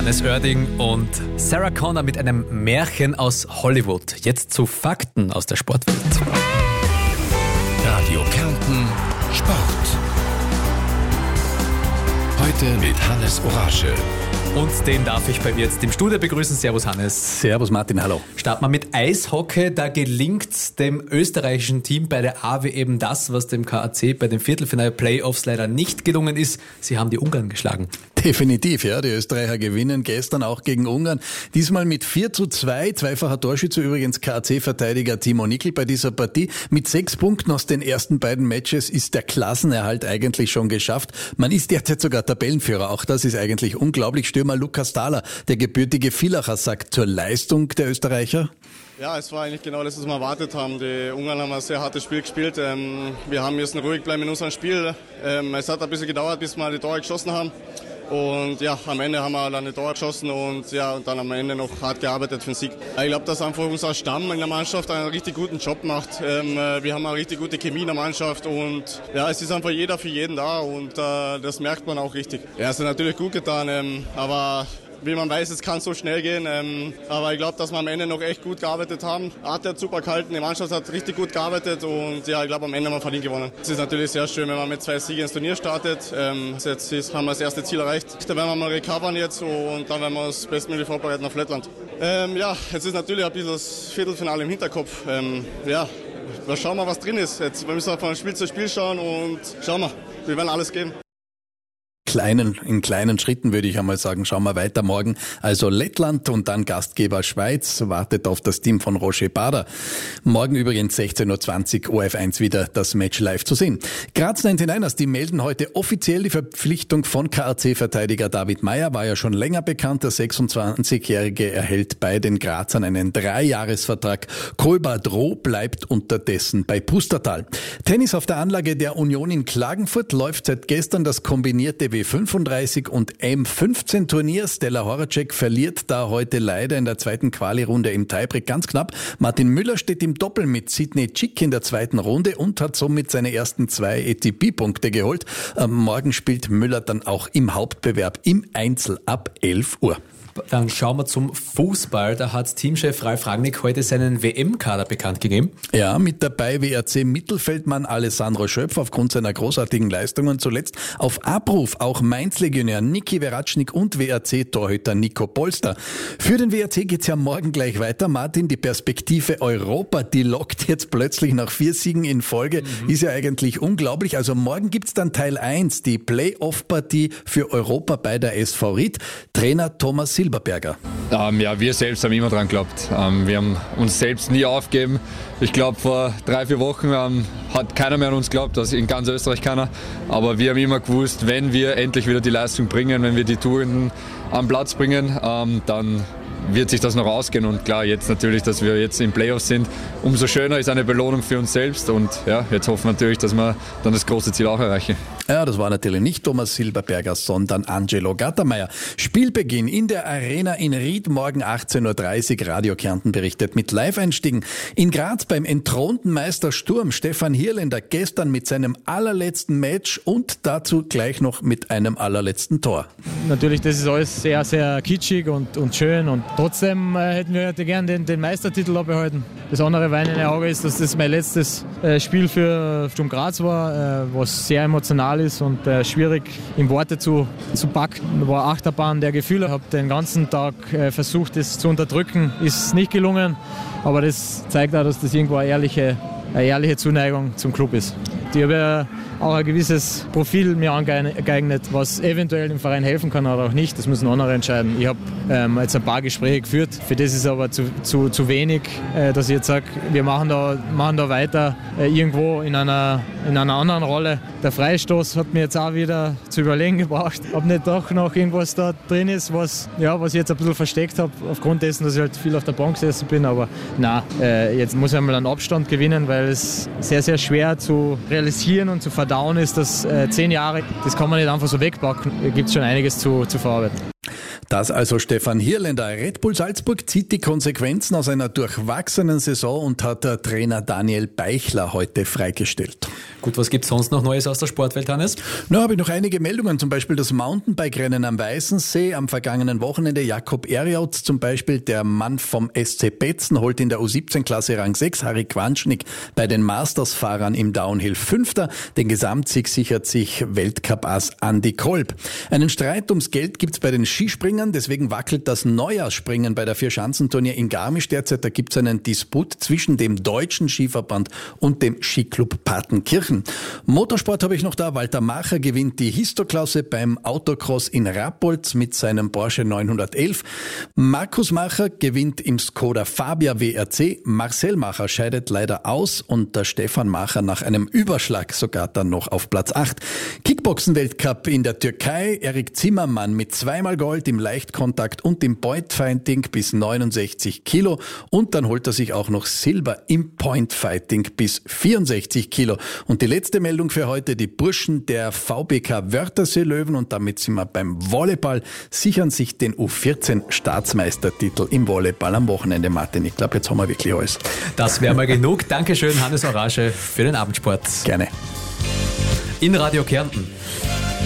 Hannes Oerding und Sarah Connor mit einem Märchen aus Hollywood. Jetzt zu Fakten aus der Sportwelt. Radio Kärnten Sport. Heute mit Hannes Oraschel. Und den darf ich bei mir jetzt im Studio begrüßen. Servus Hannes. Servus Martin, hallo. Starten wir mit Eishockey. Da gelingt dem österreichischen Team bei der AW eben das, was dem KAC bei den Viertelfinale-Playoffs leider nicht gelungen ist. Sie haben die Ungarn geschlagen. Definitiv, ja. Die Österreicher gewinnen gestern auch gegen Ungarn. Diesmal mit 4:2. Zweifacher Torschütze übrigens KAC-Verteidiger Timo Nickel bei dieser Partie. Mit 6 Punkten aus den ersten beiden Matches ist der Klassenerhalt eigentlich schon geschafft. Man ist derzeit sogar Tabellenführer. Auch das ist eigentlich unglaublich. Stürmer Lukas Thaler, der gebürtige Villacher, sagt zur Leistung der Österreicher. Ja, es war eigentlich genau das, was wir erwartet haben. Die Ungarn haben ein sehr hartes Spiel gespielt. Wir haben müssen ruhig bleiben in unserem Spiel. Es hat ein bisschen gedauert, bis wir die Tore geschossen haben. Und ja, am Ende haben wir dann die Tore geschossen und dann am Ende noch hart gearbeitet für den Sieg. Ich glaube, dass einfach unser Stamm in der Mannschaft einen richtig guten Job macht. Wir haben eine richtig gute Chemie in der Mannschaft und ja, es ist einfach jeder für jeden da und das merkt man auch richtig. Ja, es hat natürlich gut getan, aber wie man weiß, es kann so schnell gehen, aber ich glaube, dass wir am Ende noch echt gut gearbeitet haben. Arte hat super gehalten, die Mannschaft hat richtig gut gearbeitet und ja, ich glaube, am Ende haben wir verdient gewonnen. Es ist natürlich sehr schön, wenn man mit 2 Siegen ins Turnier startet. Jetzt haben wir das erste Ziel erreicht. Da werden wir mal recovern jetzt und dann werden wir uns bestmöglich vorbereiten auf Lettland. Jetzt ist natürlich ein bisschen das Viertelfinale im Hinterkopf. Wir schauen mal, was drin ist. Jetzt müssen wir von Spiel zu Spiel schauen und schauen wir, wir werden alles geben. In kleinen Schritten würde ich einmal sagen, schauen wir weiter morgen. Also Lettland und dann Gastgeber Schweiz wartet auf das Team von Roger Bader. Morgen übrigens 16:20 Uhr ORF1 wieder das Match live zu sehen. Graz 99ers, die melden heute offiziell die Verpflichtung von KAC-Verteidiger David Meyer, war ja schon länger bekannt. Der 26-Jährige erhält bei den Grazern einen 3-Jahres-Vertrag. Kolbert Roh bleibt unterdessen bei Pustertal. Tennis auf der Anlage der Union in Klagenfurt läuft seit gestern das kombinierte W35 und M15 Turnier. Stella Horacek verliert da heute leider in der zweiten Quali-Runde im Tiebreak ganz knapp. Martin Müller steht im Doppel mit Sidney Chick in der zweiten Runde und hat somit seine ersten 2 ATP-Punkte geholt. Morgen spielt Müller dann auch im Hauptbewerb im Einzel ab 11 Uhr. Dann schauen wir zum Fußball. Da hat Teamchef Ralf Rangnick heute seinen WM-Kader bekannt gegeben. Ja, mit dabei WRC-Mittelfeldmann Alessandro Schöpf aufgrund seiner großartigen Leistungen zuletzt. Auf Abruf auch Mainz-Legionär Niki Veračnik und WRC-Torhüter Nico Polster. Für den WRC geht's ja morgen gleich weiter. Martin, die Perspektive Europa, die lockt jetzt plötzlich nach 4 Siegen in Folge. Ist ja eigentlich unglaublich. Also morgen gibt's dann Teil 1, die Playoff-Partie für Europa bei der SV Ried. Trainer Thomas Silberberger. Wir selbst haben immer dran geglaubt. Wir haben uns selbst nie aufgegeben. Ich glaube, vor 3-4 Wochen hat keiner mehr an uns geglaubt, also in ganz Österreich keiner. Aber wir haben immer gewusst, wenn wir endlich wieder die Leistung bringen, wenn wir die Tugenden am Platz bringen, dann wird sich das noch ausgehen. Und klar, jetzt natürlich, dass wir jetzt im Playoffs sind, umso schöner ist eine Belohnung für uns selbst. Und ja, jetzt hoffen wir natürlich, dass wir dann das große Ziel auch erreichen. Ja, das war natürlich nicht Thomas Silberberger, sondern Angelo Gattermeier. Spielbeginn in der Arena in Ried, morgen 18:30 Uhr. Radio Kärnten berichtet mit Live-Einstiegen. In Graz beim entthronten Meister Sturm Stefan Hirländer gestern mit seinem allerletzten Match und dazu gleich noch mit einem allerletzten Tor. Natürlich, das ist alles sehr, sehr kitschig und schön und trotzdem hätten wir heute gern den Meistertitel abgehalten. Das andere weinende Auge ist, dass das mein letztes Spiel für Sturm Graz war, was sehr emotional ist und schwierig in Worte zu packen. War Achterbahn der Gefühle. Ich habe den ganzen Tag versucht, das zu unterdrücken. Ist nicht gelungen, aber das zeigt auch, dass das irgendwo eine ehrliche Zuneigung zum Club ist. Ich habe auch ein gewisses Profil mir angeeignet, was eventuell dem Verein helfen kann oder auch nicht. Das müssen andere entscheiden. Ich habe jetzt ein paar Gespräche geführt. Für das ist aber zu wenig, dass ich jetzt sage, wir machen da weiter irgendwo in einer anderen Rolle. Der Freistoß hat mir jetzt auch wieder zu überlegen gebracht, ob nicht doch noch irgendwas da drin ist, was ich jetzt ein bisschen versteckt habe, aufgrund dessen, dass ich halt viel auf der Bank gesessen bin. Aber jetzt muss ich einmal einen Abstand gewinnen, weil es sehr, sehr schwer zu realisieren und zu verdauen ist, dass 10 Jahre, das kann man nicht einfach so wegpacken. Da gibt es schon einiges zu verarbeiten. Das also Stefan Hirländer. Red Bull Salzburg zieht die Konsequenzen aus einer durchwachsenen Saison und hat der Trainer Daniel Beichler heute freigestellt. Gut, was gibt's sonst noch Neues aus der Sportwelt, Hannes? Na, habe ich noch einige Meldungen, zum Beispiel das Mountainbike-Rennen am Weißensee am vergangenen Wochenende. Jakob Eriot zum Beispiel, der Mann vom SC Betzen, holt in der U17-Klasse Rang 6. Harry Quanschnick bei den Masters-Fahrern im Downhill 5. Den Gesamtsieg sichert sich Weltcup-Ass Andy Kolb. Einen Streit ums Geld gibt's bei den Skispringern, deswegen wackelt das Neujahrsspringen bei der Vierschanzenturnier in Garmisch derzeit. Da gibt's einen Disput zwischen dem Deutschen Skiverband und dem Skiclub Partenkirchen. Motorsport habe ich noch da. Walter Macher gewinnt die Histo-Klasse beim Autocross in Rappolz mit seinem Porsche 911. Markus Macher gewinnt im Skoda Fabia WRC. Marcel Macher scheidet leider aus und der Stefan Macher nach einem Überschlag sogar dann noch auf Platz 8. Kickboxen-Weltcup in der Türkei. Erik Zimmermann mit 2-mal Gold im Leichtkontakt und im Pointfighting bis 69 Kilo. Und dann holt er sich auch noch Silber im Pointfighting bis 64 Kilo. Und die letzte Meldung für heute, die Burschen der VBK Wörthersee-Löwen, und damit sind wir beim Volleyball, sichern sich den U14-Staatsmeistertitel im Volleyball am Wochenende, Martin. Ich glaube, jetzt haben wir wirklich alles. Das wäre mal genug. Dankeschön, Hannes Orage, für den Abendsport. Gerne. In Radio Kärnten.